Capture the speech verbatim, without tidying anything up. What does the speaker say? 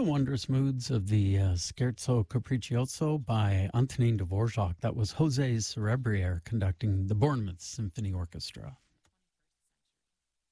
the wondrous moods of the uh, Scherzo Capriccioso by Antonin Dvorak. That was Jose Cerebriere conducting the Bournemouth Symphony Orchestra.